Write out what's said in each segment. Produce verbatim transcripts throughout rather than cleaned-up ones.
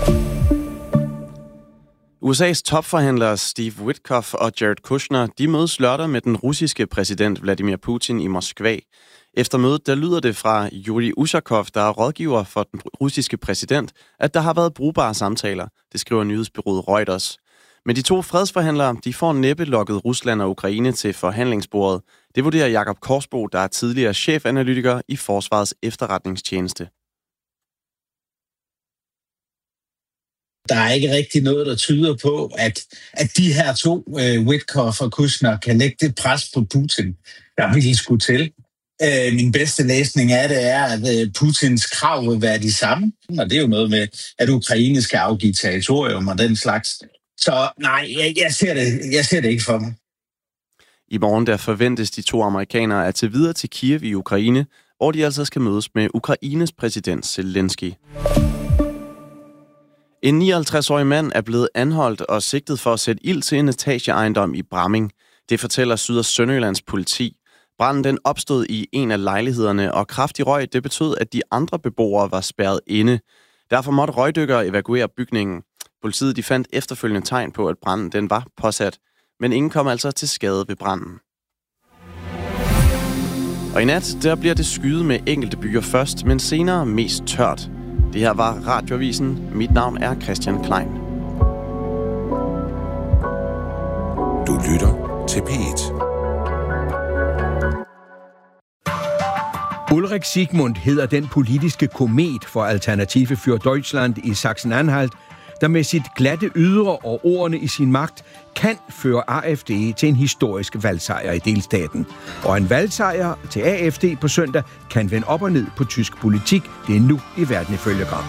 U S A's topforhandlere Steve Witkoff og Jared Kushner, de mødes lørdag med den russiske præsident Vladimir Putin i Moskva. Efter mødet, der lyder det fra Yuri Ushakov, der er rådgiver for den russiske præsident, at der har været brugbare samtaler, det skriver nyhedsbureauet Reuters. Men de to fredsforhandlere, de får næppe lokket Rusland og Ukraine til forhandlingsbordet. Det vurderer Jakob Korsbo, der er tidligere chefanalytiker i Forsvarets efterretningstjeneste. Der er ikke rigtig noget, der tyder på, at, at de her to, uh, Witkoff og Kushner, kan lægge det pres på Putin, der vil skulle til. Uh, min bedste læsning af det er, at uh, Putins krav vil være de samme. Og det er jo noget med, at Ukraine skal afgive territorium og den slags. Så nej, jeg, jeg, ser det, jeg ser det ikke for mig. I morgen der forventes de to amerikanere at tage videre til Kiev i Ukraine, hvor de altså skal mødes med Ukraines præsident Zelensky. En nioghalvtreds-årig mand er blevet anholdt og sigtet for at sætte ild til en etageejendom i Bramming. Det fortæller Syd- og Sønderjyllands politi. Branden den opstod i en af lejlighederne, og kraftig røg det betød, at de andre beboere var spærret inde. Derfor måtte røgdykkere evakuere bygningen. Politiet de fandt efterfølgende tegn på, at branden den var påsat, men ingen kom altså til skade ved branden. Og i nat der bliver det skyet med enkelte byer først, men senere mest tørt. Det her var Radioavisen. Mit navn er Christian Klein. Du lytter til P et. Ulrik Sigmund hedder den politiske komet for Alternative für Deutschland i Sachsen-Anhalt, der med sit glatte ydre og ordene i sin magt kan føre A F D til en historisk valgsejr i delstaten. Og en valgsejr til A F D på søndag kan vende op og ned på tysk politik. Det er nu i Verden ifølge Gram.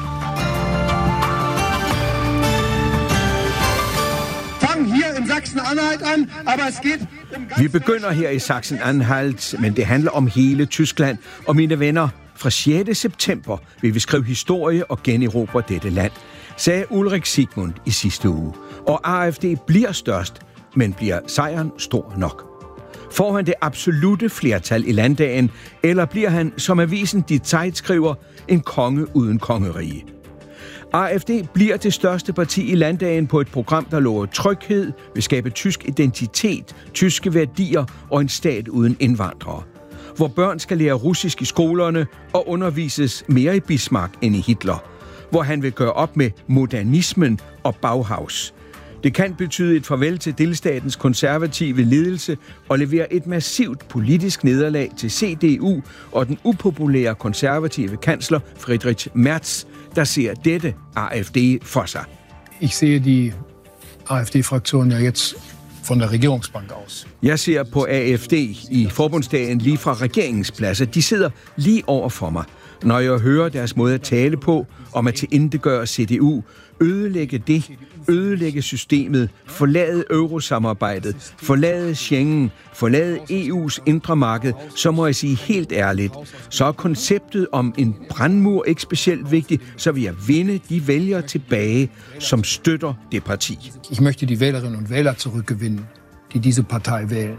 Fang hier in Sachsen-Anhalt an, aber es geht... Vi begynder her i Sachsen-Anhalt, men det handler om hele Tyskland. Og mine venner, fra sjette september vil vi skrive historie og generobre dette land, sagde Ulrik Sigmund i sidste uge. Og A F D bliver størst, men bliver sejren stor nok? Får han det absolute flertal i landdagen, eller bliver han, som avisen Die Zeit skriver, en konge uden kongerige? A F D bliver det største parti i landdagen på et program, der lover tryghed, vil skabe tysk identitet, tyske værdier og en stat uden indvandrere. Hvor børn skal lære russisk i skolerne og undervises mere i Bismarck end i Hitler. Hvor han vil gøre op med modernismen og Bauhaus. Det kan betyde et farvel til delstatens konservative ledelse og levere et massivt politisk nederlag til C D U og den upopulære konservative kansler Friedrich Merz, der ser dette A F D for sig. Jeg ser de A F D-fraktionen ja jetzt von der Regierungsbank aus. Jeg ser på A F D i forbundsdagen lige fra regeringens pladser. De sidder lige over for mig. Når jeg hører deres måde at tale på, om at tilintetgøre C D U, ødelægge det, ødelægge systemet, forlade eurosamarbejdet, forlade Schengen, forlade E U's indre marked, så må jeg sige helt ærligt, så er konceptet om en brandmur ikke specielt vigtigt, så vil jeg vinde de vælgere tilbage, som støtter det parti. Ich möchte die Wählerinnen und Wähler zurückgewinnen, die diese Partei wählen.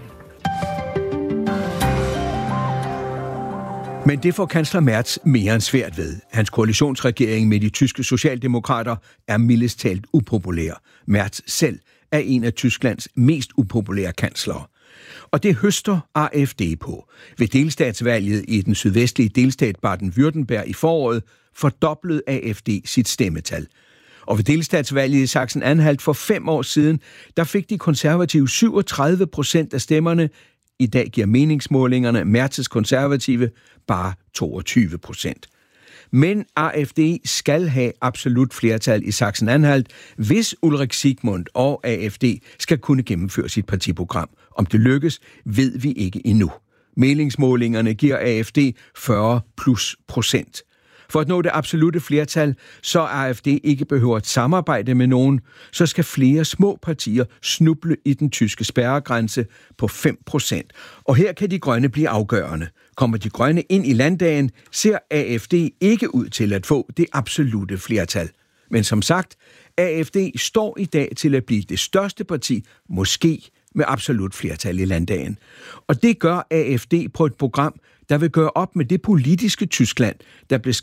Men det får kansler Merz mere end svært ved. Hans koalitionsregering med de tyske socialdemokrater er mildest talt upopulær. Merz selv er en af Tysklands mest upopulære kanslere. Og det høster A F D på. Ved delstatsvalget i den sydvestlige delstat Baden-Württemberg i foråret fordoblede A F D sit stemmetal. Og ved delstatsvalget i Sachsen-Anhalt for fem år siden, der fik de konservative syvogtredive procent af stemmerne. I dag giver meningsmålingerne Merz's konservative bare toogtyve procent. Men A F D skal have absolut flertal i Sachsen-Anhalt, hvis Ulrik Sigmund og A F D skal kunne gennemføre sit partiprogram. Om det lykkes, ved vi ikke endnu. Meningsmålingerne giver A F D fyrre plus procent. For at nå det absolute flertal, så A F D ikke behøver at samarbejde med nogen, så skal flere små partier snuble i den tyske spærregrænse på fem procent. Og her kan de grønne blive afgørende. Kommer de grønne ind i landdagen, ser A F D ikke ud til at få det absolute flertal. Men som sagt, A F D står i dag til at blive det største parti, måske med absolut flertal i landdagen. Og det gør A F D på et program, der vil gøre op med det politiske Tyskland, der blev skabt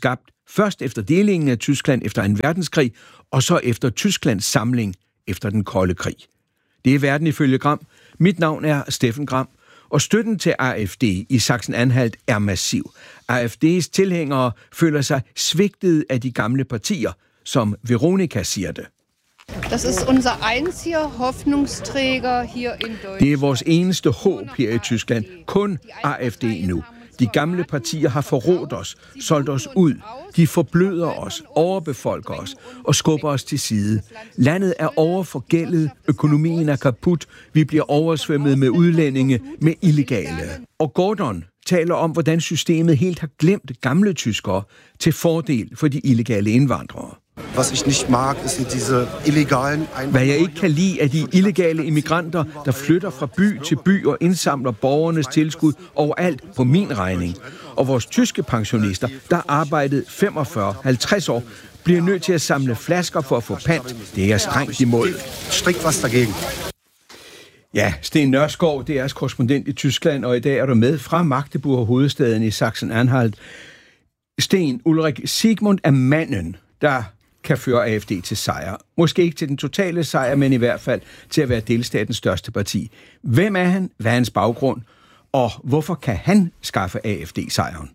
Først efter delingen af Tyskland efter en verdenskrig, og så efter Tysklands samling efter den kolde krig. Det er verden ifølge Gram. Mit navn er Steffen Gram, og støtten til A F D i Sachsen-Anhalt er massiv. A F D's tilhængere føler sig svigtet af de gamle partier, som Veronika siger det. Das ist unser einziger Hoffnungsträger hier in Deutschland. Det er vores eneste håb her i Tyskland. Kun A F D nu. De gamle partier har forrådt os, solgt os ud. De forbløder os, overbefolker os og skubber os til side. Landet er overforgældet, økonomien er kaput, vi bliver oversvømmet med udlændinge, med illegale. Og Gordon taler om, hvordan systemet helt har glemt gamle tyskere til fordel for de illegale indvandrere. Was ich nicht mag, sind diese illegalen Hvad jeg ikke kan lide, er de illegale immigranter, der flytter fra by til by og indsamler borgernes tilskud overalt på min regning. Og vores tyske pensionister, der arbejdede femogfyrre til halvtreds år, bliver nødt til at samle flasker for at få pant. Det er strengt imod. Strikt was dagegen. Ja, Sten Nørskov, det er korrespondent i Tyskland, og i dag er du med fra Magdeburg, hovedstaden i Sachsen-Anhalt. Sten, Ulrik Sigmund er manden, der kan føre A F D til sejr. Måske ikke til den totale sejr, men i hvert fald til at være delstatens største parti. Hvem er han? Hvad er hans baggrund? Og hvorfor kan han skaffe A F D-sejren?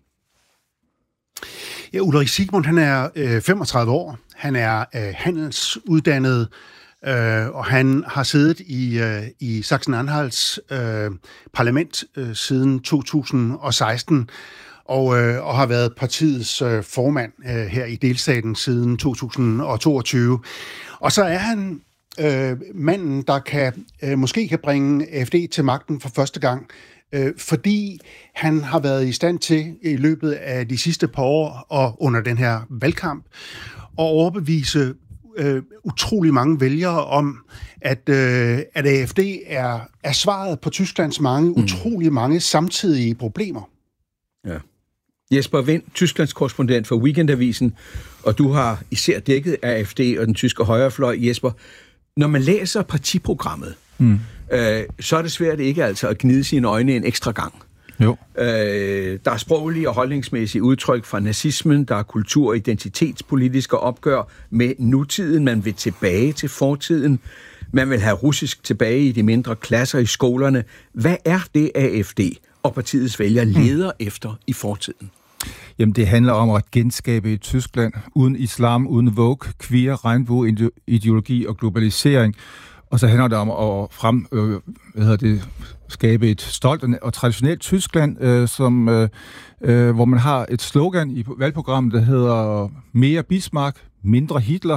Ja, Ulrik Sigmund, han er øh, femogtredive år. Han er øh, handelsuddannet, øh, og han har siddet i, øh, i Sachsen-Anhalts øh, parlament øh, siden to tusind og seksten. Og, øh, og har været partiets øh, formand øh, her i delstaten siden to tusind og toogtyve. Og så er han øh, manden, der kan øh, måske kan bringe A F D til magten for første gang, øh, fordi han har været i stand til i løbet af de sidste par år og under den her valgkamp at overbevise øh, utrolig mange vælgere om, at, øh, at A F D er, er svaret på Tysklands mange, mm. utrolig mange samtidige problemer. Ja. Jesper Wind, Tysklands korrespondent for Weekendavisen, og du har især dækket A F D og den tyske højrefløj. Jesper, når man læser partiprogrammet, mm. øh, så er det svært ikke altså at gnide sine øjne en ekstra gang. Jo. Øh, der er sproglige og holdningsmæssige udtryk fra nazismen, der er kultur- og identitetspolitiske opgør med nutiden, man vil tilbage til fortiden, man vil have russisk tilbage i de mindre klasser i skolerne. Hvad er det A F D og partiets vælgere leder mm. efter i fortiden? Jamen, det handler om at genskabe et Tyskland uden islam, uden woke, queer, regnbueideologi og globalisering. Og så handler det om at frem, øh, hvad hedder det, skabe et stolt og traditionelt Tyskland, øh, som, øh, øh, hvor man har et slogan i valgprogrammet, der hedder mere Bismarck, mindre Hitler.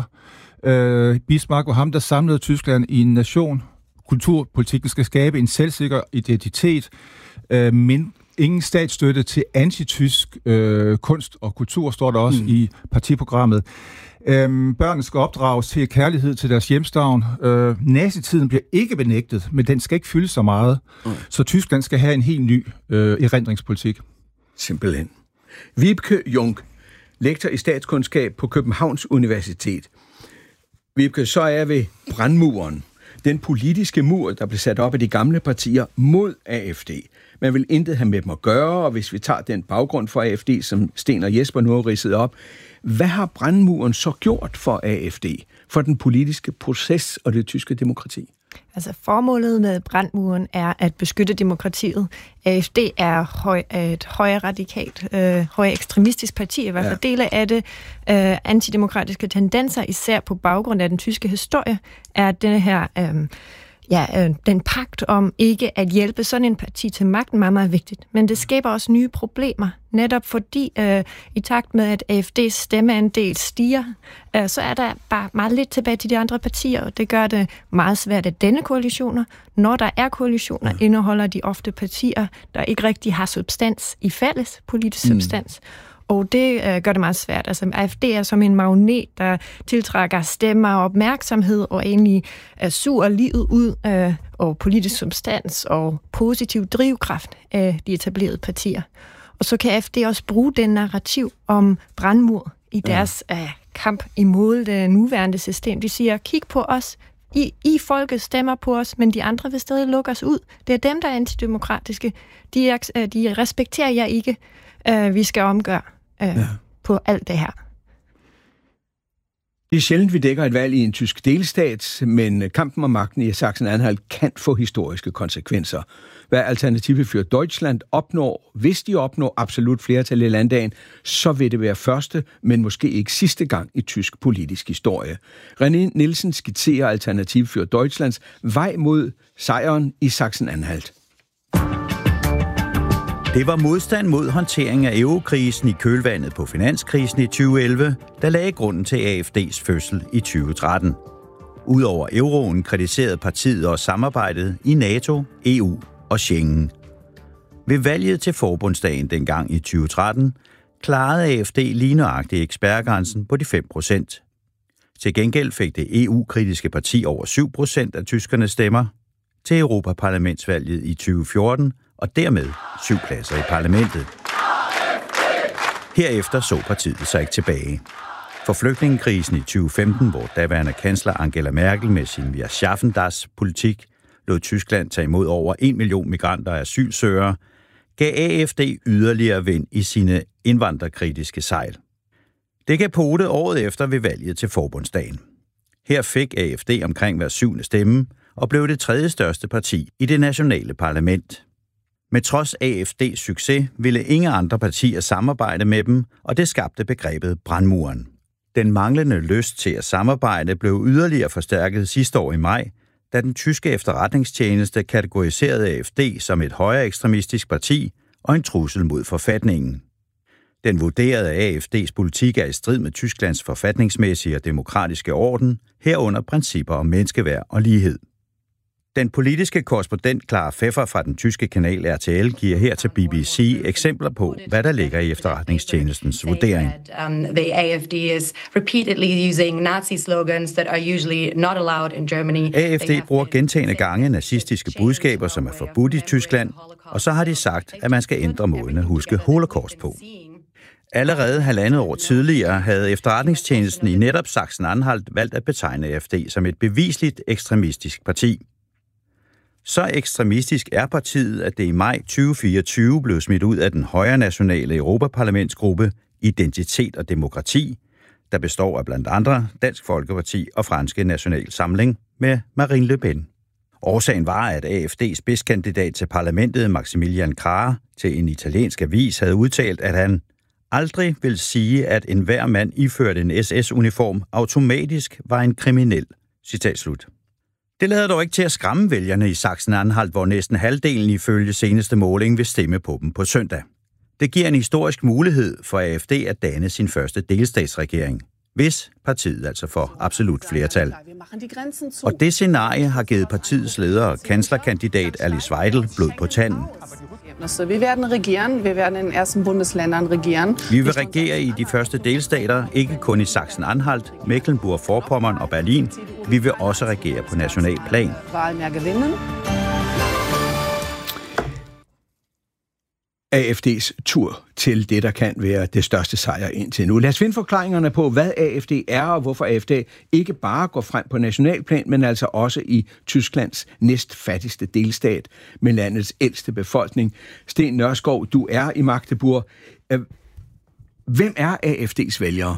Øh, Bismarck var ham, der samlede Tyskland i en nation. Kulturpolitikken skal skabe en selvsikker identitet, øh, men ingen statsstøtte til antitysk øh, kunst og kultur, står der også mm. i partiprogrammet. Øhm, børnene skal opdrages til kærlighed til deres hjemstavn. Øh, nazitiden bliver ikke benægtet, men den skal ikke fylde så meget. Mm. Så Tyskland skal have en helt ny øh, erindringspolitik. Simpelthen. Vibeke Jung, lektor i statskundskab på Københavns Universitet. Vibeke, så er ved brandmuren. Den politiske mur, der blev sat op af de gamle partier mod A F D. Man vil intet have med dem at gøre, og hvis vi tager den baggrund for A F D, som Sten og Jesper nu har ridset op, hvad har brandmuren så gjort for A F D, for den politiske proces og det tyske demokrati? Altså formålet med brandmuren er at beskytte demokratiet. A F D er høj, et højere radikalt, øh, højere ekstremistisk parti, i hvert fald ja. dele af det. Øh, antidemokratiske tendenser, især på baggrund af den tyske historie, er denne her... Øh, Ja, øh, den pagt om ikke at hjælpe sådan en parti til magten meget, meget vigtigt. Men det skaber også nye problemer, netop fordi øh, i takt med, at A F D's stemmeandel stiger, øh, så er der bare meget lidt tilbage til de andre partier, og det gør det meget svært at denne koalitioner. Når der er koalitioner, ja. indeholder de ofte partier, der ikke rigtig har substans i fælles politisk mm. substans. Og det øh, gør det meget svært. Altså, A F D er som en magnet, der tiltrækker stemmer og opmærksomhed, og egentlig øh, suger livet ud øh, og politisk substans og positiv drivkraft af de etablerede partier. Og så kan A F D også bruge den narrativ om brandmur i deres ja. øh, kamp imod det nuværende system. De siger, kig på os, I, I folket stemmer på os, men de andre vil stadig lukke os ud. Det er dem, der er antidemokratiske. De, er, de respekterer jer ikke. Uh, vi skal omgøre. Uh, ja. på alt det her. Det er sjældent, vi dækker et valg i en tysk delstat, men kampen om magten i Sachsen-Anhalt kan få historiske konsekvenser. Hvad Alternative für Deutschland opnår, hvis de opnår absolut flertal i landdagen, så vil det være første, men måske ikke sidste gang i tysk politisk historie. René Nielsen skitserer Alternative für Deutschlands vej mod sejren i Sachsen-Anhalt. Det var modstand mod håndtering af eurokrisen i kølvandet på finanskrisen i tyve elleve, der lagde grunden til A F D's fødsel i tyve tretten. Udover euroen kritiserede partiet også samarbejdet i NATO, E U og Schengen. Ved valget til forbundsdagen dengang i tyve tretten klarede A F D lige nøjagtigt ekspertgrænsen på de fem procent. Til gengæld fik det E U-kritiske parti over syv procent af tyskernes stemmer til Europaparlamentsvalget i tyve fjorten, og dermed syv pladser i parlamentet. Herefter så partiet sig ikke tilbage. For flygtningekrisen i tyve femten, hvor daværende kansler Angela Merkel med sin Wir schaffen das politik lod Tyskland tage imod over en million migranter og asylsøgere, gav A F D yderligere vind i sine indvandrerkritiske sejl. Det gav pote året efter ved valget til forbundsdagen. Her fik A F D omkring hver syvende stemme og blev det tredje største parti i det nationale parlament. Med trods A F D's succes ville ingen andre partier samarbejde med dem, og det skabte begrebet brandmuren. Den manglende lyst til at samarbejde blev yderligere forstærket sidste år i maj, da den tyske efterretningstjeneste kategoriserede A F D som et højere ekstremistisk parti og en trussel mod forfatningen. Den vurderede, at A F D's politik er i strid med Tysklands forfatningsmæssige og demokratiske orden, herunder principper om menneskeværd og lighed. Den politiske korrespondent Clara Pfeffer fra den tyske kanal R T L giver her til B B C eksempler på, hvad der ligger i efterretningstjenestens vurdering. The A F D is repeatedly using Nazi slogans that are usually not allowed in Germany. A F D bruger gentagne gange nazistiske budskaber, som er forbudt i Tyskland, og så har de sagt, at man skal ændre måden at huske holocaust på. Allerede halvandet år tidligere havde efterretningstjenesten i netop Sachsen-Anhalt valgt at betegne A F D som et bevisligt ekstremistisk parti. Så ekstremistisk er partiet, at det i maj tyve fireogtyve blev smidt ud af den højre nationale Europaparlamentsgruppe Identitet og Demokrati, der består af blandt andre Dansk Folkeparti og Franske National Samling med Marine Le Pen. Årsagen var, at A F D's spidskandidat til parlamentet, Maximilian Krah, til en italiensk avis havde udtalt, at han aldrig vil sige, at enhver mand iført en S S-uniform automatisk var en kriminel. Citat slut. Det lader dog ikke til at skræmme vælgerne i Sachsen-Anhalt, hvor næsten halvdelen ifølge seneste måling vil stemme på dem på søndag. Det giver en historisk mulighed for A F D at danne sin første delstatsregering, hvis partiet altså får absolut flertal. Og det scenarie har givet partiets leder og kanslerkandidat Alice Weidel blod på tanden. Så vi werden regieren, vi werden in ersten Bundesländern regieren. Vi vil regere i de første delstater, ikke kun i Sachsen-Anhalt, Mecklenburg-Vorpommern og Berlin. Vi vil også regere på national plan. A F D's tur til det, der kan være det største sejr indtil nu. Lad os finde forklaringerne på, hvad A F D er, og hvorfor A F D ikke bare går frem på nationalplan, men altså også i Tysklands næstfattigste delstat med landets ældste befolkning. Sten Nørskov, du er i Magdeburg. Hvem er A F D's vælgere?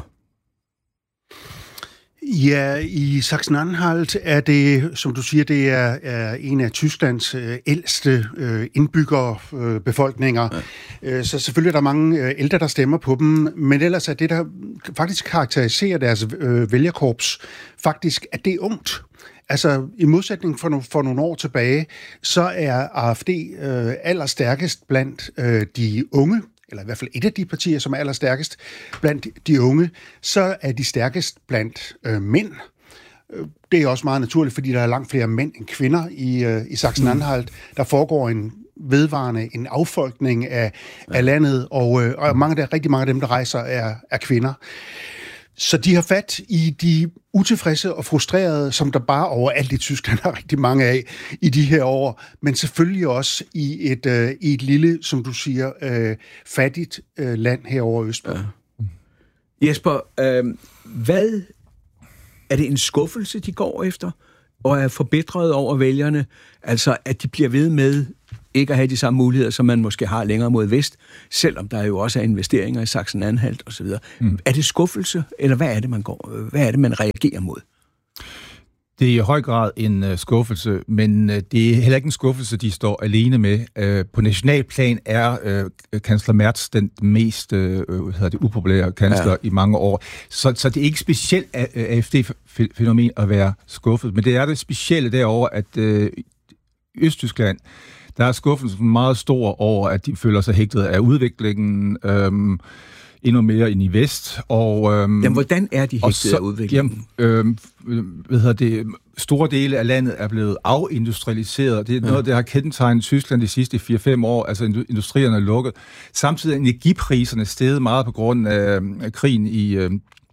Ja, i Sachsen-Anhalt er det, som du siger, det er, er en af Tysklands øh, ældste øh, indbyggerbefolkninger. Øh, så selvfølgelig er der mange øh, ældre, der stemmer på dem, men ellers er det, der faktisk karakteriserer deres øh, vælgerkorps, faktisk, at det er ungt. Altså, i modsætning for, no, for nogle år tilbage, så er A F D øh, allerstærkest blandt øh, de unge, eller i hvert fald et af de partier, som er allerstærkest blandt de unge, så er de stærkest blandt øh, mænd. Det er også meget naturligt, fordi der er langt flere mænd end kvinder i, øh, i Sachsen-Anhalt. Der foregår en vedvarende en affolkning af, af landet, og, øh, og mange der, rigtig mange af dem, der rejser, er, er kvinder. Så de har fat i de utilfredse og frustrerede, som der bare overalt i Tyskland er rigtig mange af i de her år, men selvfølgelig også i et, øh, i et lille, som du siger, øh, fattigt øh, land herovre østpå. Ja. Jesper, øh, hvad er det en skuffelse, de går efter, og er forbedret over vælgerne, altså at de bliver ved med ikke at have de samme muligheder, som man måske har længere mod vest, selvom der jo også er investeringer i Sachsen-Anhalt osv. Mm. Er det skuffelse, eller hvad er det, man går, hvad er det, man reagerer mod? Det er i høj grad en uh, skuffelse, men uh, det er heller ikke en skuffelse, de står alene med. Uh, på nationalplan er uh, kansler Merz den mest uh, hvad hedder det, upopulære kansler ja. i mange år. Så, så det er ikke specielt A F D-fænomen at være skuffet, men det er det specielle derovre, at uh, Østtyskland, der er skuffelsen meget stor over, at de føler sig hægtet af udviklingen, øhm, endnu mere ind i vest. Og, øhm, jamen, hvordan er de hægtet af udviklingen? Jamen, øhm, hvad hedder det, store dele af landet er blevet afindustrialiseret. Det er noget, ja. der har kendetegnet Tyskland de sidste fire fem år. Altså, industrierne er lukket. Samtidig er energipriserne steget meget på grund af, af krigen i øh,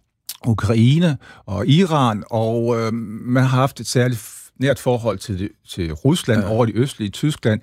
Ukraine og Iran, og øh, man har haft et særligt nært forhold til, det, til Rusland ja. over det østlige Tyskland.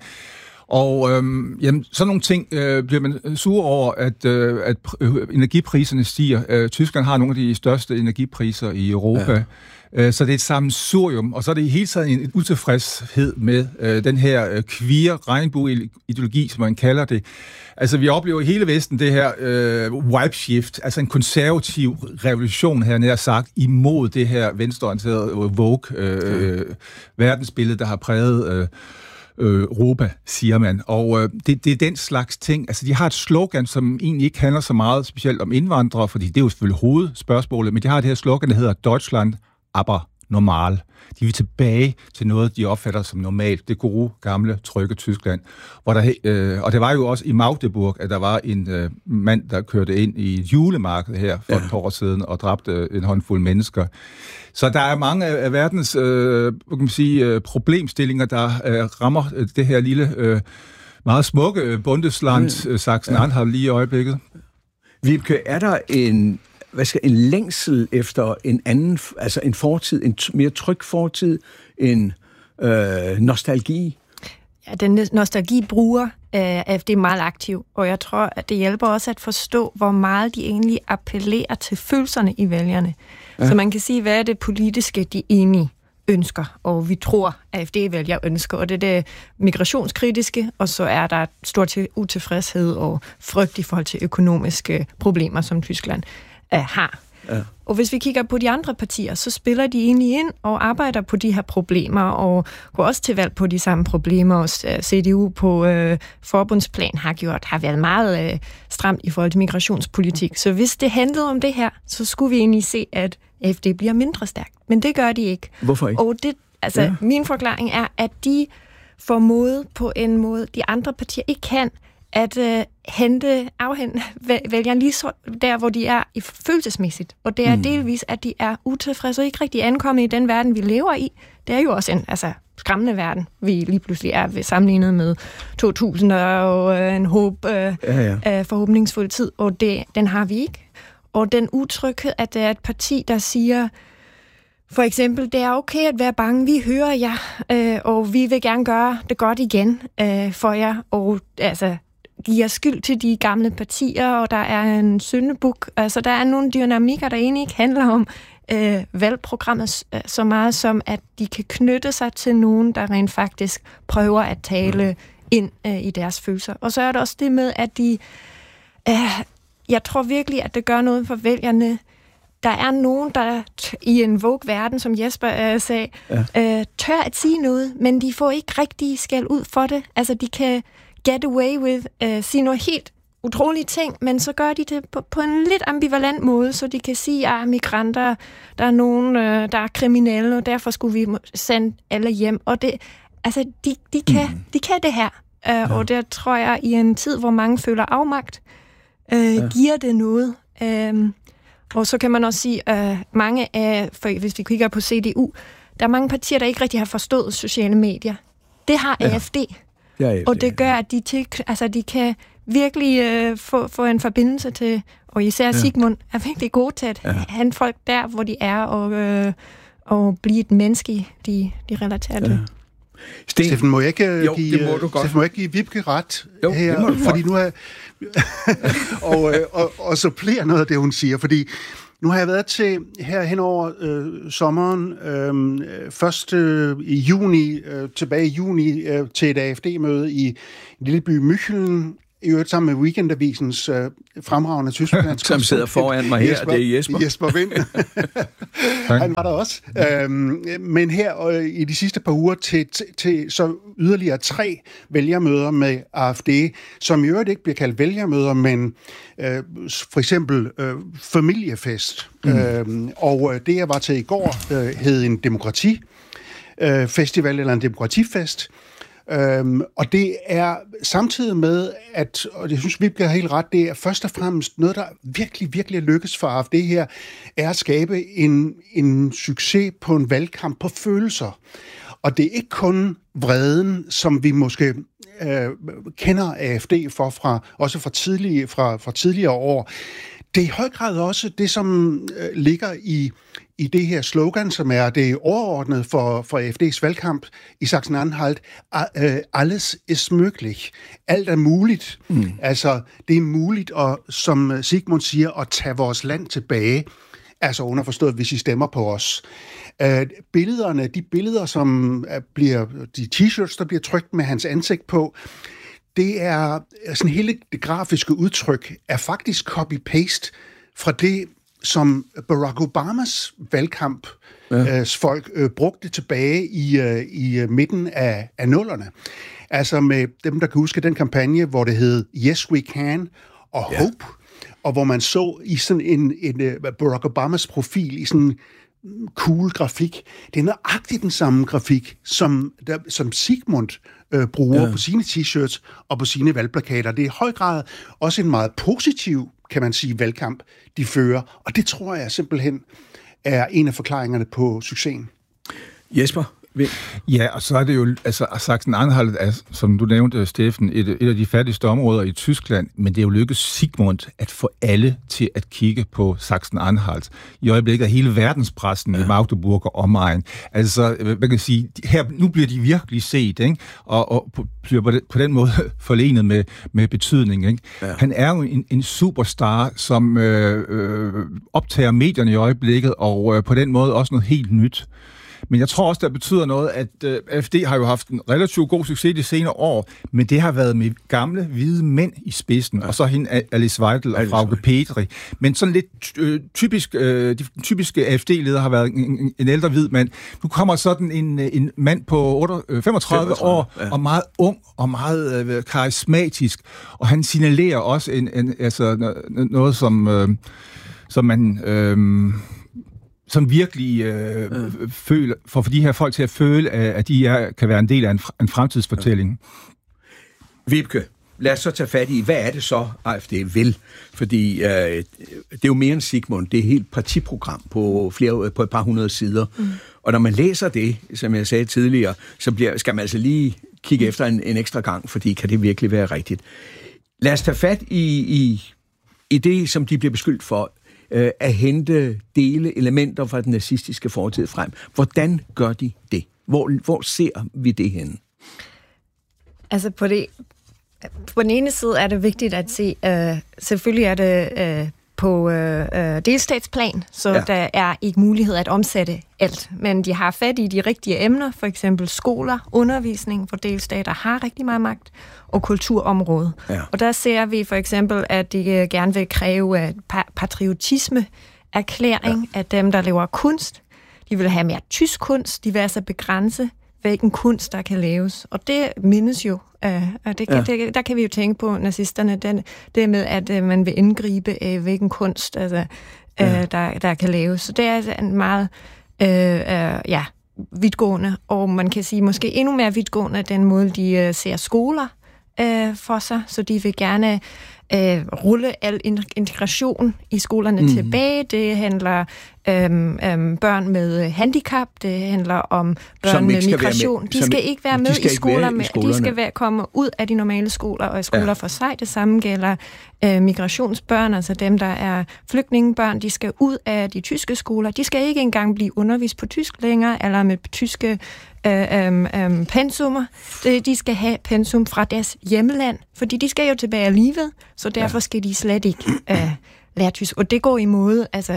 Og øhm, jamen, sådan nogle ting øh, bliver man sur over, at, øh, at energipriserne stiger. Øh, Tyskland har nogle af de største energipriser i Europa. Ja. Øh, så det er et sammensurium, og så er det i hele tiden en utilfredshed med øh, den her øh, queer regnbue-ideologi, som man kalder det. Altså, vi oplever i hele Vesten det her øh, wipe-shift, altså en konservativ revolution, her nær sagt, imod det her venstreorienterede woke øh, øh, verdensbillede, der har præget øh, øh, Europa, siger man. Og øh, det, det er den slags ting. Altså, de har et slogan, som egentlig ikke handler så meget specielt om indvandrere, fordi det er jo selvfølgelig hovedspørgsmålet, men de har det her slogan, der hedder Deutschland aber normal. De vil tilbage til noget, de opfatter som normalt. Det gode, gamle, trygge Tyskland. Hvor der, øh, og det var jo også i Magdeburg, at der var en øh, mand, der kørte ind i et julemarked her for ja. et par år siden og dræbte en håndfuld mennesker. Så der er mange af verdens øh, kan man sige, øh, problemstillinger, der øh, rammer det her lille, øh, meget smukke bundesland, øh, Sachsen-Anhalt, lige i øjeblikket. Vibeke, er der en hvad skal, en længsel efter en anden, altså en fortid, en mere tryg fortid, en øh, nostalgi? Ja, den nostalgi bruger øh, A F D meget aktiv, og jeg tror, at det hjælper også at forstå, hvor meget de egentlig appellerer til følelserne i vælgerne. Ja. Så man kan sige, hvad er det politiske, de egentlig ønsker, og vi tror, at A F D-vælger ønsker, og det er det migrationskritiske, og så er der stort utilfredshed og frygt i forhold til økonomiske problemer, som Tyskland har. Ja. Og hvis vi kigger på de andre partier, så spiller de egentlig ind og arbejder på de her problemer, og går også til valg på de samme problemer, og C D U på øh, forbundsplan har gjort, har været meget øh, stramt i forhold til migrationspolitik. Så hvis det handlede om det her, så skulle vi egentlig se, at A F D bliver mindre stærkt. Men det gør de ikke. Hvorfor ikke? Og det, altså, ja. min forklaring er, at de formået på en måde, de andre partier ikke kan, at øh, hente, afhente vælgerne lige så der, hvor de er i følelsesmæssigt. Og det er mm. delvis, at de er utilfredse og ikke rigtig ankommet i den verden, vi lever i. Det er jo også en altså, skræmmende verden, vi lige pludselig er ved sammenlignet med to tusind og øh, en håb, øh, ja, ja. Øh, forhåbningsfuld tid, og det, den har vi ikke. Og den utryghed, at det er et parti, der siger, for eksempel, det er okay at være bange, vi hører jer, øh, og vi vil gerne gøre det godt igen øh, for jer, og altså giver skyld til de gamle partier, og der er en syndebuk. Altså, der er nogle dynamikker, der egentlig ikke handler om øh, valgprogrammet så meget som, at de kan knytte sig til nogen, der rent faktisk prøver at tale ind øh, i deres følelser. Og så er der også det med, at de... Øh, jeg tror virkelig, at det gør noget for vælgerne. Der er nogen, der t- i en Vogue-verden, som Jesper øh, sagde, ja. øh, tør at sige noget, men de får ikke rigtig skæld ud for det. Altså, de kan get away with, uh, sige noget helt utrolige ting, men så gør de det på, på en lidt ambivalent måde, så de kan sige, at ah, migranter, der er nogen, uh, der er kriminelle, og derfor skulle vi sende alle hjem. Og det, altså, de, de, kan, mm. de kan det her. Uh, ja. Og der tror jeg, i en tid, hvor mange føler afmagt, uh, ja. giver det noget. Uh, og så kan man også sige, uh, mange af, for hvis vi kigger på C D U, der er mange partier, der ikke rigtig har forstået sociale medier. Det har ja. A F D. Ja, ja, og det gør, at de, til, altså, de kan virkelig øh, få, få en forbindelse til, og især ja. Sigmund er virkelig god til at ja. have folk der, hvor de er, og, øh, og blive et menneske, de, de relaterer til. Ja. Sten, Steffen, må jeg ikke jo, give, Steffen, må jeg ikke give Vibeke ret jo, her? Fordi nu er og, og, og supplere noget af det, hun siger, fordi Nu har jeg været til her hen over øh, sommeren, øh, først øh, i juni, øh, tilbage i juni, øh, til et A F D-møde i en lille by München, i øvrigt sammen med Weekendavisens øh, fremragende tysklandsk som sidder foran mig her, Jesper, det er Jesper. Jesper Wind. Han var der også. Øhm, men her øh, i de sidste par uger til, til, til så yderligere tre vælgermøder med A F D, som i øvrigt ikke bliver kaldt vælgermøder, men øh, for eksempel øh, familiefest. Mm. Øhm, og det, jeg var til i går, øh, hed en demokratifestival, eller en demokratifest. Øhm, og det er samtidig med, at, og jeg synes, vi bliver helt ret, det er først og fremmest noget, der virkelig, virkelig lykkes for A F D her, er at skabe en, en succes på en valgkamp på følelser. Og det er ikke kun vreden, som vi måske øh, kender A F D for, fra, også fra tidligere, fra, fra tidligere år. Det er i høj grad også det, som øh, ligger i i det her slogan, som er det overordnede for, for A F D's valgkamp i Sachsen-Anhalt, alles ist möglich. Alt er muligt. Mm. Altså, det er muligt, at, som Sigmund siger, at tage vores land tilbage. Altså underforstået, hvis I stemmer på os. Uh, billederne, de billeder, som bliver, de t-shirts, der bliver trykt med hans ansigt på, det er sådan hele det grafiske udtryk, er faktisk copy-paste fra det, som Barack Obamas valgkamp ja. øh, folk øh, brugte tilbage i, øh, i midten af, af nullerne. Altså med dem, der kan huske den kampagne, hvor det hed Yes We Can og ja. Hope, og hvor man så i sådan en, en uh, Barack Obamas profil i sådan en cool grafik. Det er nøjagtigt den samme grafik, som, der, som Sigmund øh, bruger ja. på sine t-shirts og på sine valgplakater. Det er i høj grad også en meget positiv, kan man sige, valgkamp, de fører. Og det tror jeg simpelthen er en af forklaringerne på succesen. Jesper? Ja, og så er det jo, altså Sachsen-Anhalt er, som du nævnte, Steffen, et, et af de fattigste områder i Tyskland, men det er jo lykkedes Sigmund at få alle til at kigge på Sachsen-Anhalt. I øjeblikket er hele verdenspressen ja. i Magdeburg og omegn. Altså, man kan sige, her, nu bliver de virkelig set, ikke? Og, og bliver på, den, på den måde forlenet med, med betydning, ikke? Ja. Han er jo en, en superstar, som øh, øh, optager medierne i øjeblikket, og øh, på den måde også noget helt nyt. Men jeg tror også, der betyder noget, at øh, A F D har jo haft en relativt god succes de senere år, men det har været med gamle, hvide mænd i spidsen, ja. og så hende Alice Weidel og Frauke Petri. Men sådan lidt øh, typisk, øh, de typiske A F D-ledere har været en, en ældre hvid mand. Nu kommer sådan en, en mand på femogtredive år, ja. og meget ung og meget øh, karismatisk, og han signalerer også en, en, altså, noget, som, øh, som man... Øh, som virkelig øh, ja. føler, for de her folk til at føle, at de er, kan være en del af en, en fremtidsfortælling. Ja. Vibke, lad os så tage fat i, hvad er det så, A F D vil? Fordi øh, det er jo mere end Sigmund, det er et helt partiprogram på, flere, på et par hundrede sider. Mm. Og når man læser det, som jeg sagde tidligere, så bliver, skal man altså lige kigge efter en, en ekstra gang, fordi kan det virkelig være rigtigt? Lad os tage fat i, i, i det, som de bliver beskyldt for, at hente dele elementer fra den nazistiske fortid frem. Hvordan gør de det? Hvor, hvor ser vi det henne? Altså på, det, på den ene side er det vigtigt at se, uh, selvfølgelig er det uh, på uh, delstatsplan, så ja. der er ikke mulighed at omsætte alt. Men de har fat i de rigtige emner, for eksempel skoler, undervisning for delstater har rigtig meget magt, og kulturområdet. Ja. Og der ser vi for eksempel, at de gerne vil kræve patriotisme-erklæring ja. af dem, der laver kunst. De vil have mere tysk kunst, de vil altså begrænse, hvilken kunst, der kan laves. Og det mindes jo, uh, og det, ja. det, der kan vi jo tænke på nazisterne, den, det med, at uh, man vil indgribe, uh, hvilken kunst, altså, uh, ja. der, der kan laves. Så det er altså en meget uh, uh, ja, vidtgående, og man kan sige måske endnu mere vidtgående af den måde, de uh, ser skoler uh, for sig, så de vil gerne uh, rulle al integration i skolerne mm. tilbage. Det handler Øhm, øhm, børn med handicap, det handler om børn med migration. Med, de skal ikke være med i skoler, med, de skal være, komme ud af de normale skoler, og i skoler ja. for sig. Det samme gælder øh, migrationsbørn, altså dem, der er flygtningebørn, de skal ud af de tyske skoler. De skal ikke engang blive undervist på tysk længere, eller med tyske øh, øh, øh, pensummer. De, de skal have pensum fra deres hjemland, fordi de skal jo tilbage alligevel, så derfor skal de slet ikke øh, lære tysk. Og det går imod, altså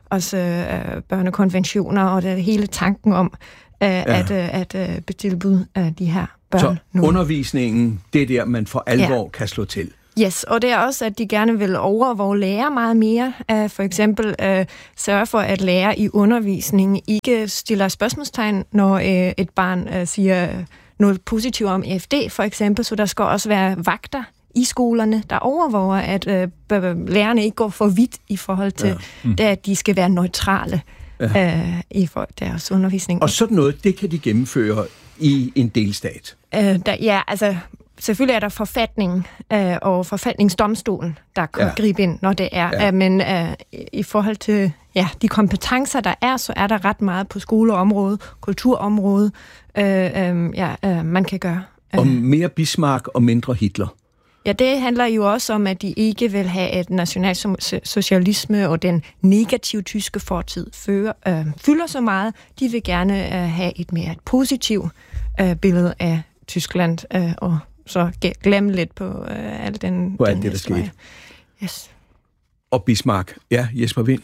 også øh, børnekonventioner og det hele tanken om øh, ja. at, øh, at øh, betilbyde øh, de her børn. Så nu. Undervisningen, det er der, man for alvor ja. kan slå til. Yes, og det er også, at de gerne vil overvåge lærer meget mere. Uh, for eksempel uh, sørge for, at lærer i undervisningen ikke stiller spørgsmålstegn, når uh, et barn uh, siger noget positivt om A F D, for eksempel. Så der skal også være vagter i skolerne, der overvåger, at uh, lærerne ikke går for vidt i forhold til, ja. mm. det, at de skal være neutrale ja. uh, i for deres undervisning. Og sådan noget, det kan de gennemføre i en delstat? Uh, der, ja, altså... Selvfølgelig er der forfatning øh, og forfatningsdomstolen, der kan ja. gribe ind, når det er. Ja. Øh, men øh, i forhold til ja, de kompetencer, der er, så er der ret meget på skoleområdet, kulturområdet, øh, øh, ja, øh, man kan gøre. Og mere Bismarck og mindre Hitler. Ja, det handler jo også om, at de ikke vil have et nationalsocialisme og den negative tyske fortid fører, øh, fylder så meget. De vil gerne øh, have et mere positivt øh, billede af Tyskland øh, og så glemme lidt på øh, alt den... På alt den det, der skete. Yes. Og Bismarck. Ja, Jesper Wind.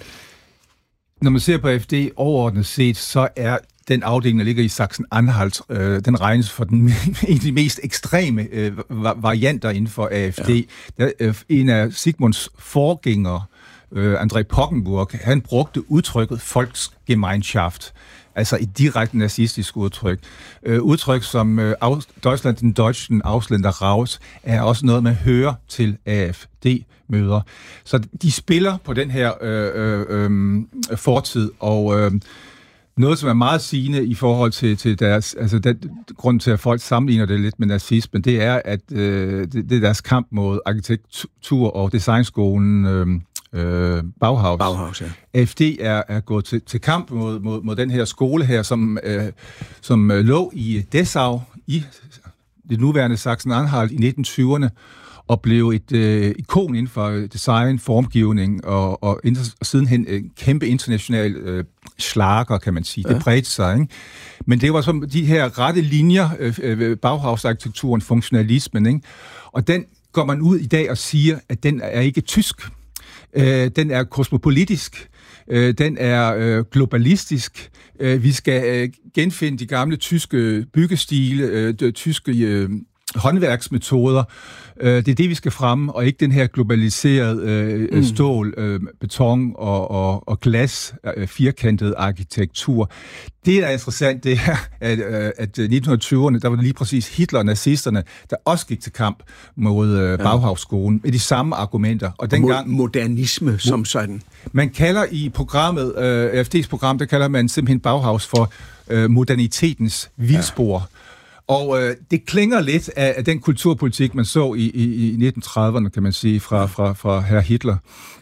Når man ser på A F D overordnet set, så er den afdeling, der ligger i Sachsen-Anhalt, øh, den regnes for den, en af de mest ekstreme øh, varianter inden for A F D. Ja. Der, øh, en af Sigmunds forgængere, øh, André Poggenburg, han brugte udtrykket Volksgemeinschaft, altså et direkte nazistisk udtryk. Øh, udtryk som øh, Deutschland, den Deutschen Ausländer raus, er også noget, man hører til A F D-møder. Så de spiller på den her øh, øh, øh, fortid, og øh, noget, som er meget sigende i forhold til, til deres... Altså, den grund til, at folk sammenligner det lidt med nazismen, det er, at øh, det, det er deres kamp mod arkitektur- og designskolen øh, øh, Bauhaus. Bauhaus, ja. A F D er, er gået til, til kamp mod, mod, mod den her skole her, som, øh, som øh, lå i Dessau, i det nuværende Sachsen-Anhalt i nitten tyverne, og blev et øh, ikon inden for design, formgivning, og, og, inter- og sidenhen en kæmpe international øh, slager, kan man sige. Ja. Det bredte sig, ikke? Men det var som de her rette linjer, øh, Bauhaus-arkitekturen, funktionalismen, ikke? Og den går man ud i dag og siger, at den er ikke tysk. Øh, den er kosmopolitisk. Øh, den er øh, globalistisk. Øh, vi skal øh, genfinde de gamle tyske byggestile, øh, de tyske øh, håndværksmetoder. Øh, det er det, vi skal fremme, og ikke den her globaliserede øh, mm. stål, øh, beton og, og, og glas, øh, firkantet arkitektur. Det, der er interessant, det er, at, at i nitten tyverne, der var det lige præcis Hitler og nazisterne, der også gik til kamp mod øh, Bauhaus-skolen med de samme argumenter. Og dengang, modernisme som sådan. Man kalder i programmet, øh, A F D's program, der kalder man simpelthen Bauhaus for øh, modernitetens vildspor. Ja. Og øh, det klinger lidt af, af den kulturpolitik, man så i, i, i nitten trediverne, kan man sige, fra, fra, fra herr Hitler.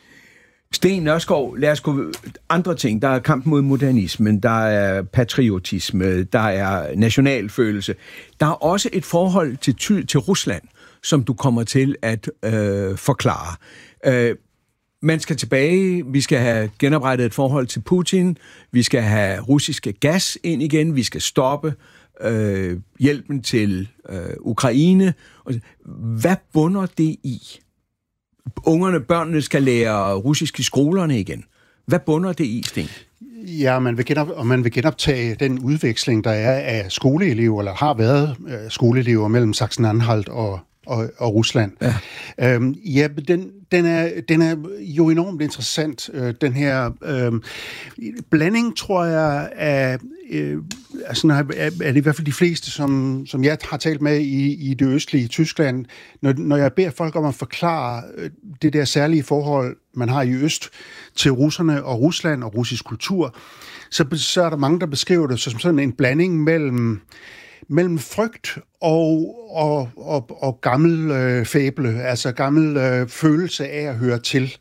Sten Nørskov, lad os gå andre ting. Der er kamp mod modernismen, der er patriotisme, der er nationalfølelse. Der er også et forhold til, ty- til Rusland, som du kommer til at øh, forklare. Øh, man skal tilbage, vi skal have genoprettet et forhold til Putin, vi skal have russiske gas ind igen, vi skal stoppe øh, hjælpen til øh, Ukraine. Hvad bunder det i? Ungerne, børnene skal lære russisk i skolerne igen. Hvad bunder det i, Sten? Ja, man vil genop, og man vil genoptage den udveksling, der er af skoleelever, eller har været øh, skoleelever mellem Sachsen-Anhalt og, og, og Rusland. Ja, øhm, ja den, den, er, den er jo enormt interessant, øh, den her øh, blanding, tror jeg, af... Øh, altså, er, er det i hvert fald de fleste, som, som jeg har talt med i, i det østlige Tyskland, når, når jeg beder folk om at forklare øh, det der særlige forhold, man har i øst til russerne og Rusland og russisk kultur, så, så er der mange, der beskriver det som sådan en blanding mellem, mellem frygt og, og, og, og gammel øh, fable, altså gammel øh, følelse af at høre til.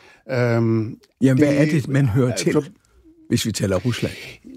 Øhm, Jamen, hvad det, er det, man hører til, for, hvis vi taler Rusland?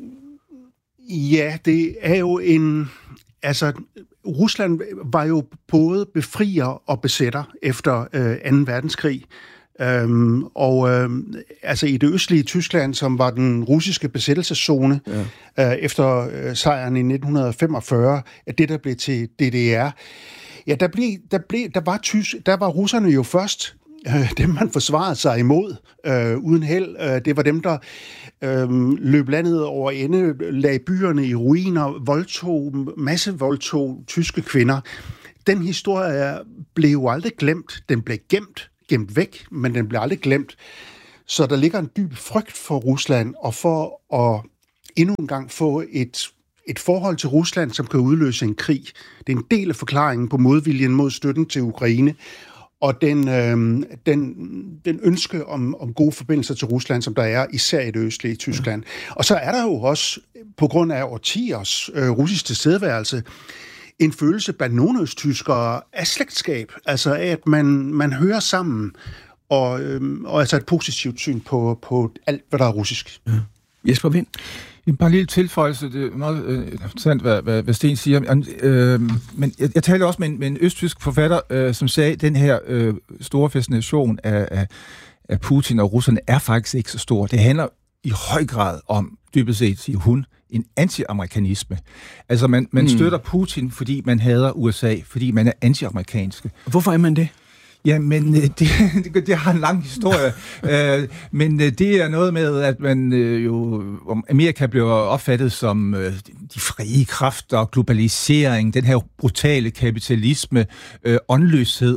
Ja, det er jo en... Altså, Rusland var jo både befrier og besætter efter øh, anden verdenskrig. Øhm, og øh, altså i det østlige Tyskland, som var den russiske besættelseszone ja. øh, efter øh, sejren i nitten femogfyrre, at det der blev til D D R, ja, der, blev, der, blev, der, var, tys, der var russerne jo først øh, dem man forsvarede sig imod øh, uden held. Øh, det var dem, der øh, løb landet over ende, lagde byerne i ruiner, voldtog, masse voldtog tyske kvinder. Den historie blev jo aldrig glemt. Den blev gemt, gemt væk, men den blev aldrig glemt. Så der ligger en dyb frygt for Rusland, og for at endnu en gang få et, et forhold til Rusland, som kan udløse en krig. Det er en del af forklaringen på modviljen mod støtten til Ukraine, og den, øh, den, den ønske om, om gode forbindelser til Rusland, som der er, især i det østlige Tyskland. Ja. Og så er der jo også, på grund af årtiers øh, russisk tilstedeværelse, en følelse blandt nogle østtyskere af slægtskab, altså af, at man, man hører sammen, og, øhm, og altså et positivt syn på, på alt, hvad der er russisk. Ja. Jesper Wind? Bare en lille tilføjelse, det er meget øh, interessant, hvad, hvad, hvad Sten siger. Øh, men jeg, jeg talte også med en, med en østtysk forfatter, øh, som sagde, at den her øh, store fascination af, af, af Putin og russerne er faktisk ikke så stor. Det handler i høj grad om, dybest set, siger hun, en anti-amerikanisme. Altså, man, man støtter Putin, fordi man hader U S A, fordi man er anti-amerikanske. Hvorfor er man det? Ja, men det, det, det har en lang historie. uh, men uh, det er noget med, at man uh, jo... Amerika bliver opfattet som uh, de frie kræfter, globalisering, den her brutale kapitalisme, uh, åndløshed.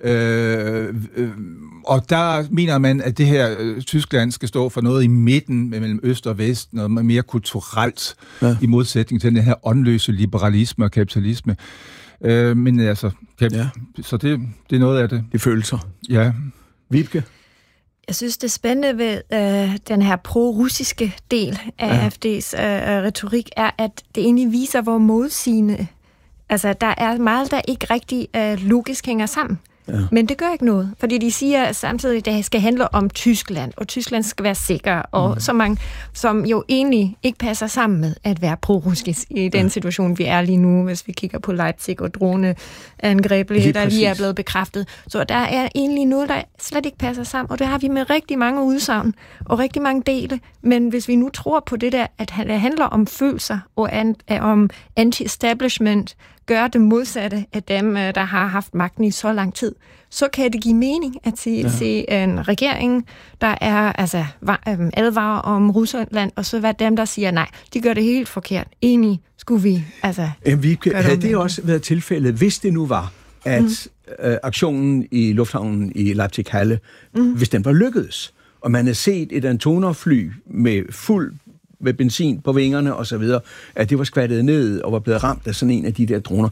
Uh, uh, og der mener man, at det her uh, Tyskland skal stå for noget i midten mellem øst og vest, noget mere kulturelt, ja. I modsætning til den her åndløse liberalisme og kapitalisme. Øh, men altså, kan, ja. Så det, det er noget af det. Det er følelser. Ja. Vibke? Jeg synes, det spændende ved øh, den her pro-russiske del af ja. A F D's øh, retorik er, at det egentlig viser, hvor modsigende. Altså, der er meget, der ikke rigtig øh, logisk hænger sammen. Ja. Men det gør ikke noget, fordi de siger samtidig, at det skal handle om Tyskland, og Tyskland skal være sikker, og mm. så mange, som jo egentlig ikke passer sammen med at være pro-russisk i den ja. Situation, vi er lige nu, hvis vi kigger på Leipzig og droneangreb, der lige er blevet bekræftet. Så der er egentlig noget, der slet ikke passer sammen, og det har vi med rigtig mange udsagn og rigtig mange dele. Men hvis vi nu tror på det der, at det handler om følelser og an, om anti-establishment, gør det modsatte af dem, der har haft magten i så lang tid, så kan det give mening at se, ja. se en regering, der er altså advarer om Rusland, og så være dem, der siger nej. De gør det helt forkert. Enig skulle vi. Altså, vi havde det også været tilfældet, hvis det nu var, at mm. øh, aktionen i lufthavnen i Leipzig-Halle, mm. hvis den var lykkedes, og man havde set et Antonov-fly med fuld med benzin på vingerne og så videre, at det var skvattet ned og var blevet ramt af sådan en af de der droner.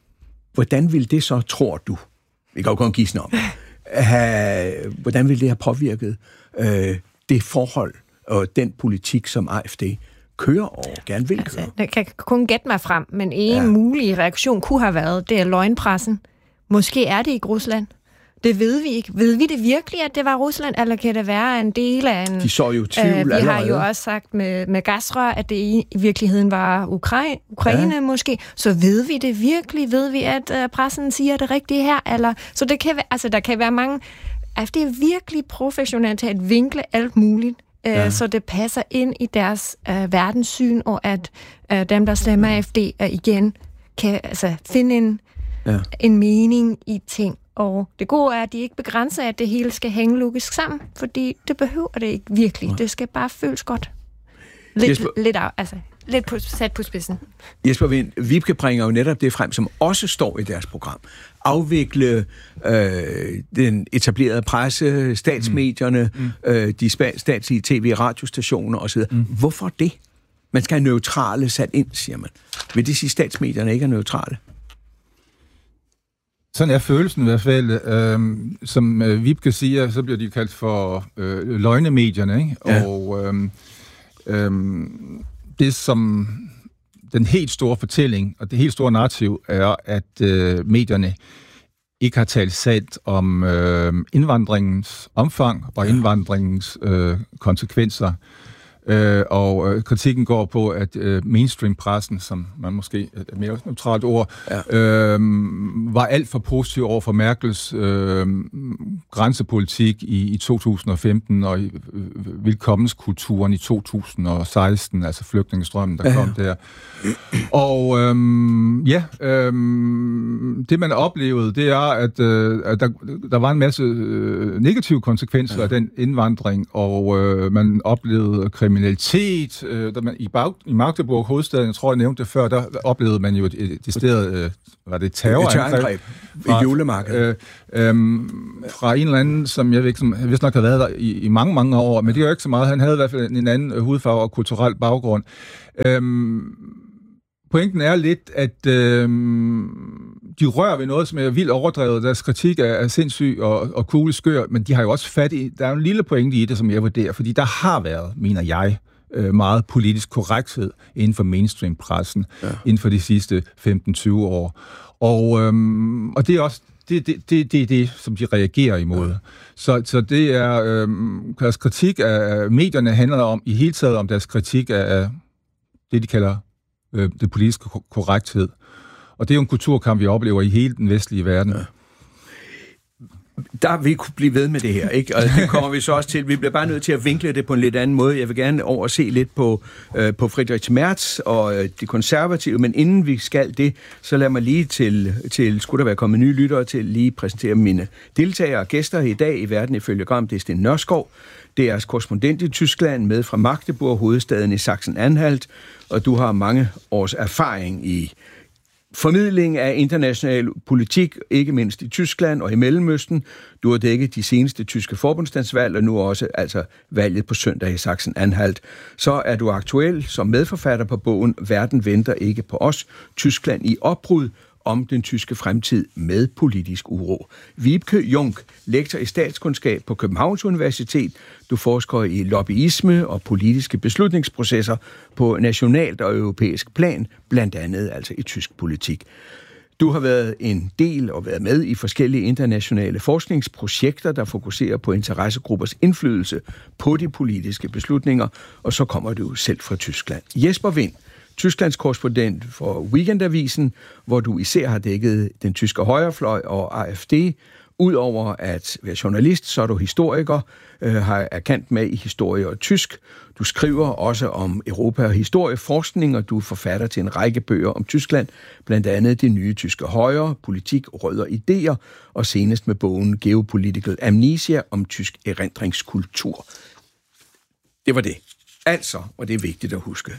Hvordan ville det så, tror du, vi kan jo kun gisne om, have, hvordan ville det have påvirket øh, det forhold og den politik, som A F D kører og gerne vil køre? Altså, jeg kan kun gætte mig frem, men en ja. mulig reaktion kunne have været, det er løgnpressen. Måske er det ikke Rusland. Det ved vi ikke. Ved vi det virkelig, at det var Rusland, eller kan det være en del af en... De så jo tvivl øh, Vi allerede. har jo også sagt med, med gasrør, at det i, i virkeligheden var Ukraine, Ukraine ja. måske. Så ved vi det virkelig? Ved vi, at uh, pressen siger det rigtige her? Eller, så det kan være, altså, der kan være mange... Altså, det er virkelig professionelt til at vinkle alt muligt, øh, ja. så det passer ind i deres øh, verdenssyn, og at øh, dem, der stemmer A F D, øh, igen kan altså, finde en, ja. en mening i ting. Og det gode er, at de ikke begrænser, at det hele skal hænge logisk sammen, fordi det behøver det ikke virkelig. Det skal bare føles godt. Lidt, Jesper, lidt, af, altså, lidt på, sat på spidsen. Jesper Wind, Vibke bringer jo netop det frem, som også står i deres program. Afvikle øh, den etablerede presse, statsmedierne, mm. Mm. Øh, de statslige tv- og radiostationer osv. Mm. Hvorfor det? Man skal have neutrale sat ind, siger man. Vil det sige, at statsmedierne ikke er neutrale? Sådan er følelsen i hvert fald. Øhm, som øh, Vibke siger, så bliver de kaldt for øh, løgnemedierne, ikke? Ja. Og øhm, øhm, det som den helt store fortælling, og det helt store narrativ, er, at øh, medierne ikke har talt sandt om øh, indvandringens omfang og indvandringens øh, konsekvenser. Øh, og øh, kritikken går på, at øh, mainstream-pressen, som man måske er mere neutralt ord, ja. øh, var alt for positiv over for Merkels øh, grænsepolitik i, i to tusind og femten og i øh, velkommenskulturen i to tusind og seksten, altså flygtningestrømmen, der ja. kom der. Og øh, ja, øh, det man oplevede, det er, at, øh, at der, der var en masse øh, negative konsekvenser ja. af den indvandring, og øh, man oplevede kriminalitet. Øh, der man, i, Bag, I Magdeburg, hovedstaden, jeg tror, jeg nævnte det før, der oplevede man jo et, et, et sted, øh, var det terrorangreb? I julemarkedet. Øh, øh, fra en eller anden, som jeg ved ikke, som vist nok har været der i, i mange, mange år, men det er jo ikke så meget. Han havde i hvert fald en anden hudfarve og kulturel baggrund. Øh, Pointen er lidt, at øh, de rører ved noget, som er vildt overdrevet. Deres kritik er, er sindssyg og, og kugle skør, men de har jo også fat i... Der er en lille pointe i det, som jeg vurderer, fordi der har været, mener jeg, øh, meget politisk korrekthed inden for mainstream-pressen ja. inden for de sidste femten til tyve år. Og, øh, og det er også det, det, det, det, det, som de reagerer imod. Ja. Så, så det er... Øh, deres kritik af medierne handler om, i hele taget om deres kritik af det, de kalder... det politiske korrekthed. Og det er jo en kulturkamp, vi oplever i hele den vestlige verden. Ja. Der vil vi kunne blive ved med det her, ikke? Og det kommer vi så også til. Vi bliver bare nødt til at vinkle det på en lidt anden måde. Jeg vil gerne over se lidt på, øh, på Friedrich Merz og øh, de konservative, men inden vi skal det, så lad mig lige til, til skulle der være kommet nye lyttere til, lige præsentere mine deltagere og gæster i dag i Verden ifølge Gram. Det er Sten Nørskov, det er korrespondent i Tyskland med fra Magdeburg, hovedstaden i Sachsen-Anhalt, og du har mange års erfaring i formidling af international politik, ikke mindst i Tyskland og i Mellemøsten. Du har dækket de seneste tyske forbundsdagsvalg, og nu også altså valget på søndag i Sachsen-Anhalt. Så er du aktuel som medforfatter på bogen Verden venter ikke på os, Tyskland i opbrud, om den tyske fremtid med politisk uro. Wiebke Jung, lektor i statskundskab på Københavns Universitet. Du forsker i lobbyisme og politiske beslutningsprocesser på nationalt og europæisk plan, blandt andet altså i tysk politik. Du har været en del og været med i forskellige internationale forskningsprojekter, der fokuserer på interessegruppers indflydelse på de politiske beslutninger, og så kommer du selv fra Tyskland. Jesper Wind, Tysklands korrespondent for Weekendavisen, hvor du især har dækket den tyske højrefløj og A F D. Udover at være journalist, så er du historiker, øh, har erkendt med i historie og tysk. Du skriver også om Europa og historieforskning, og du er forfatter til en række bøger om Tyskland, blandt andet Det nye tyske højre, politik, rødder, idéer, og senest med bogen Geopolitical Amnesia om tysk erindringskultur. Det var det. Altså, og det er vigtigt at huske.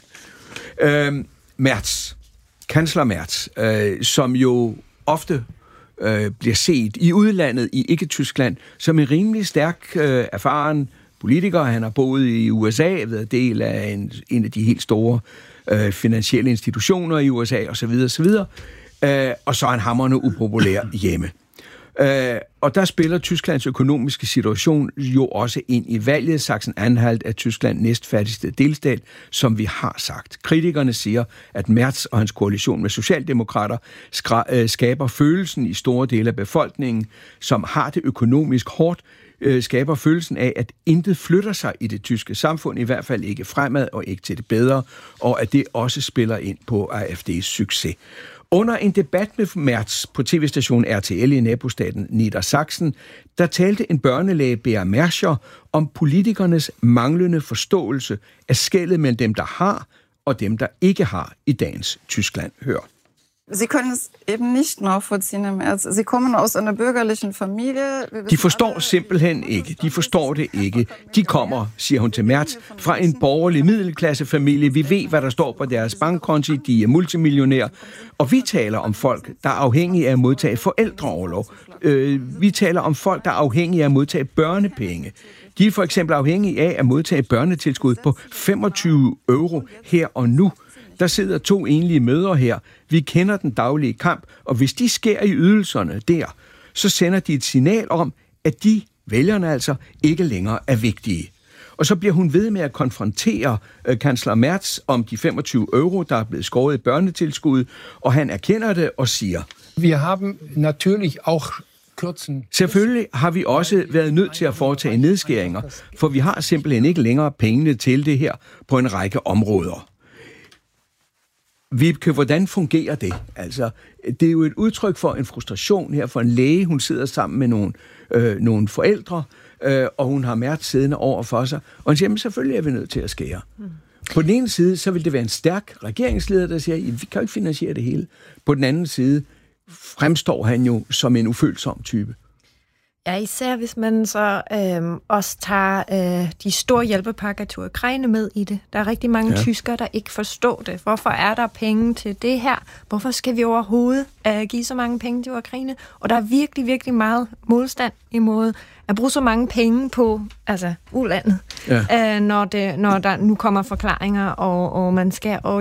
Øh, Merz, kansler Merz, øh, som jo ofte øh, bliver set i udlandet, i ikke-Tyskland, som en rimelig stærk, øh, erfaren politiker. Han har boet i U S A, været del af en, en af de helt store øh, finansielle institutioner i U S A, osv., osv., øh, og så er han hamrende upopulær hjemme. Øh, og der spiller Tysklands økonomiske situation jo også ind i valget. Sachsen-Anhalt er Tyskland næstfattigste delstat, som vi har sagt. Kritikerne siger, at Merz og hans koalition med socialdemokrater skra- øh, skaber følelsen i store dele af befolkningen, som har det økonomisk hårdt, øh, skaber følelsen af, at intet flytter sig i det tyske samfund, i hvert fald ikke fremad og ikke til det bedre, og at det også spiller ind på A F D's succes. Under en debat med Merz på tv-stationen R T L i nabostaten Niedersachsen, der talte en børnelæge, Bea Merscher, om politikernes manglende forståelse af skellet mellem dem, der har, og dem, der ikke har i dagens Tyskland. Hør. Sie können es eben nicht nachvollziehen, Herr Merz. Sie kommen aus einer bürgerlichen Familie. De forstår simpelthen ikke. De forstår det ikke. De kommer, siger hun til Merz, fra en borgerlig middelklassefamilie. Vi ved, hvad der står på deres bankkonti. De er multimillionærer. Og vi taler om folk, der er afhængige af at modtage forældreorlov. Øh, vi taler om folk, der er afhængige af at modtage børnepenge. De er for eksempel afhængige af at modtage børnetilskud på femogtyve euro her og nu. Der sidder to enlige mødre her. Vi kender den daglige kamp, og hvis de skærer i ydelserne der, så sender de et signal om, at de, vælgerne altså, ikke længere er vigtige. Og så bliver hun ved med at konfrontere øh, kansler Merz om de femogtyve euro, der er blevet skåret i børnetilskud, og han erkender det og siger: Wir haben natürlich auch Selvfølgelig har vi også været nødt til at foretage nedskæringer, for vi har simpelthen ikke længere pengene til det her på en række områder. Vibke, hvordan fungerer det? Altså, det er jo et udtryk for en frustration her for en læge. Hun sidder sammen med nogle, øh, nogle forældre, øh, og hun har Mertz siddende over for sig. Og hun siger, jamen, selvfølgelig er vi nødt til at skære. Mm. På den ene side, så vil det være en stærk regeringsleder, der siger, vi kan jo ikke finansiere det hele. På den anden side fremstår han jo som en ufølsom type. Ja, især hvis man så øh, også tager øh, de store hjælpepakker til Ukraine med i det. Der er rigtig mange ja. tyskere, der ikke forstår det. Hvorfor er der penge til det her? Hvorfor skal vi overhovedet øh, give så mange penge til Ukraine? Og der er virkelig, virkelig meget modstand imod at bruge så mange penge på altså ulandet, ja. øh, når, det, når der nu kommer forklaringer, og, og man skal... Og